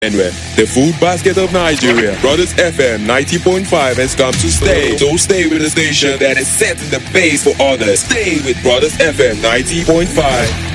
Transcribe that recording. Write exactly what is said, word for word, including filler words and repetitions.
Anyway, the food basket of Nigeria, Brothers F M ninety point five has come to stay. So stay with the station that is setting the pace for others. Stay with Brothers F M ninety point five.